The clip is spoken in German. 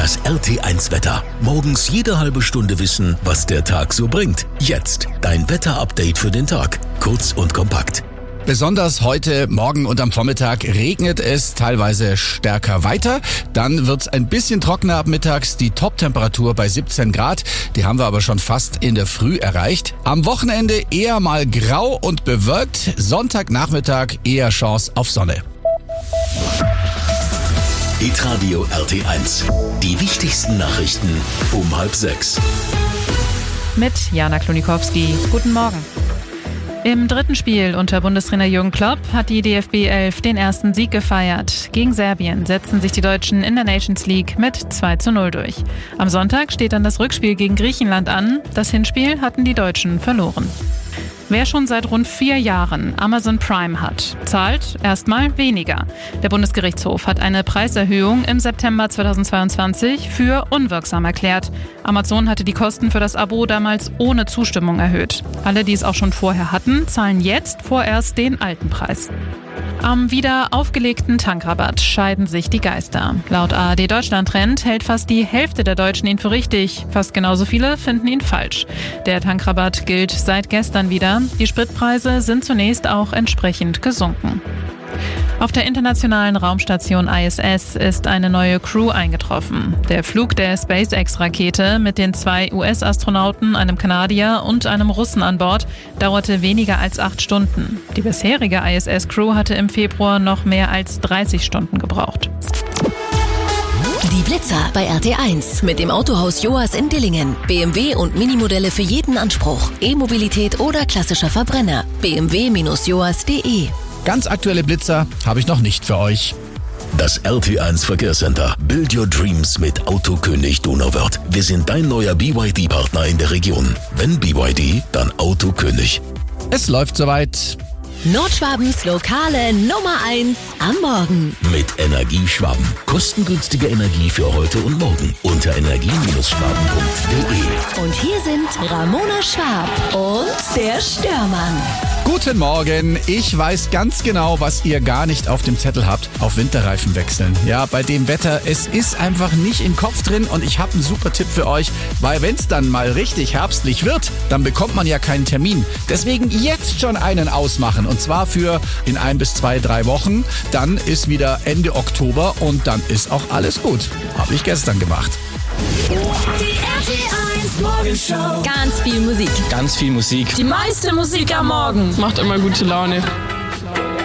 Das RT1 Wetter. Morgens jede halbe Stunde wissen, was der Tag so bringt. Jetzt dein Wetterupdate für den Tag. Kurz und kompakt. Besonders heute, morgen und am Vormittag regnet es teilweise stärker weiter. Dann wird's ein bisschen trockener ab mittags. Die Top-Temperatur bei 17 Grad. Die haben wir aber schon fast in der Früh erreicht. Am Wochenende eher mal grau und bewölkt. Sonntagnachmittag eher Chance auf Sonne. Hitradio RT1. Die wichtigsten Nachrichten um 5:30. Mit Jana Klonikowski. Guten Morgen. Im dritten Spiel unter Bundestrainer Jürgen Klopp hat die DFB 11 den ersten Sieg gefeiert. Gegen Serbien setzten sich die Deutschen in der Nations League mit 2:0 durch. Am Sonntag steht dann das Rückspiel gegen Griechenland an. Das Hinspiel hatten die Deutschen verloren. Wer schon seit rund 4 Jahren Amazon Prime hat, zahlt erstmal weniger. Der Bundesgerichtshof hat eine Preiserhöhung im September 2022 für unwirksam erklärt. Amazon hatte die Kosten für das Abo damals ohne Zustimmung erhöht. Alle, die es auch schon vorher hatten, zahlen jetzt vorerst den alten Preis. Am wieder aufgelegten Tankrabatt scheiden sich die Geister. Laut ARD Deutschland Trend hält fast die Hälfte der Deutschen ihn für richtig. Fast genauso viele finden ihn falsch. Der Tankrabatt gilt seit gestern wieder. Die Spritpreise sind zunächst auch entsprechend gesunken. Auf der internationalen Raumstation ISS ist eine neue Crew eingetroffen. Der Flug der SpaceX-Rakete mit den 2 US-Astronauten, einem Kanadier und einem Russen an Bord dauerte weniger als 8 Stunden. Die bisherige ISS-Crew hatte im Februar noch mehr als 30 Stunden gebraucht. Die Blitzer bei RT1 mit dem Autohaus Joas in Dillingen. BMW und Minimodelle für jeden Anspruch. E-Mobilität oder klassischer Verbrenner. bmw-joas.de. Ganz aktuelle Blitzer habe ich noch nicht für euch. Das RT1 Verkehrscenter. Build your dreams mit Autokönig Donauwörth. Wir sind dein neuer BYD-Partner in der Region. Wenn BYD, dann Autokönig. Es läuft soweit. Nordschwabens lokale Nummer 1 am Morgen. Mit Energieschwaben. Kostengünstige Energie für heute und morgen. Unter energie-schwaben.de. Und hier sind Ramona Schwab und der Störmann. Guten Morgen. Ich weiß ganz genau, was ihr gar nicht auf dem Zettel habt. Auf Winterreifen wechseln. Ja, bei dem Wetter, es ist einfach nicht im Kopf drin und ich habe einen super Tipp für euch, weil wenn es dann mal richtig herbstlich wird, dann bekommt man ja keinen Termin. Deswegen jetzt schon einen ausmachen und zwar für in 1 bis 2, 3 Wochen. Dann ist wieder Ende Oktober und dann ist auch alles gut. Habe ich gestern gemacht. Die RT1 Morgenshow. Ganz viel Musik. Ganz viel Musik. Die meiste Musik am Morgen. Macht immer gute Laune.